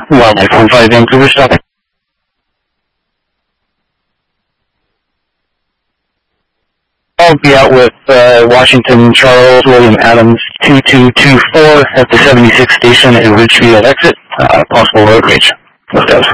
Wildlife 15 Vancouver, stop. I'll be out with Washington Charles William Adams 2224 at the 76 station at Ridgefield exit. Possible road rage. Lift out.